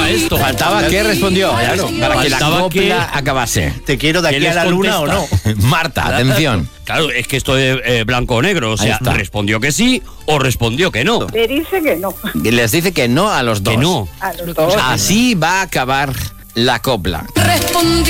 faltaba esto. Faltaba que respondió, claro, para que la Faltaba copla acabase. ¿Te quiero de ¿Qué aquí a les la luna o contesta? no? Marta, atención. Claro, es que esto es blanco o negro. O Ahí sea, está. respondió que sí o respondió que no. Le dice que no. Y les dice que no a los dos. Que no. A los dos. Así va a acabar la copla.